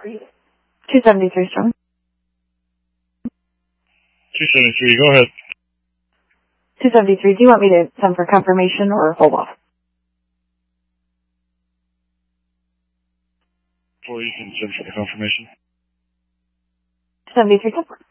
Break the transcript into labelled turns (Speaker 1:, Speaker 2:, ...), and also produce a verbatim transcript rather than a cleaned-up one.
Speaker 1: two seventy-three strong.
Speaker 2: two seventy-three, go ahead.
Speaker 1: two seventy-three, do you want me to send for confirmation or hold off?
Speaker 2: Or you can send for the confirmation.
Speaker 1: seventy-three, ten four.